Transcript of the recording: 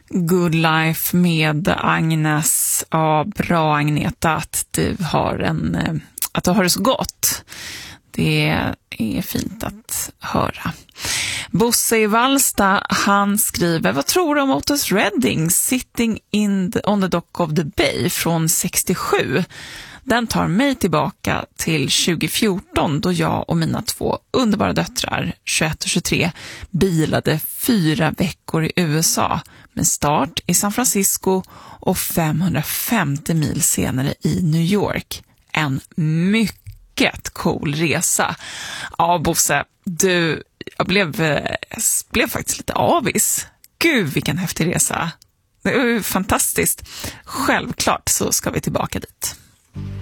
Good Life med Agnes. Ja, bra Agneta att du har det så gott. Det är fint att höra. Bosse i Vallsta, han skriver: vad tror du om Otis Redding Sitting on the Dock of the Bay från 67? Den tar mig tillbaka till 2014 då jag och mina 2 underbara döttrar, 21 och 23, bilade 4 veckor i USA med start i San Francisco och 550 mil senare i New York. En mycket cool resa. Ja, Bosse, jag blev faktiskt lite avis. Gud, vilken häftig resa. Det är ju fantastiskt. Självklart så ska vi tillbaka dit.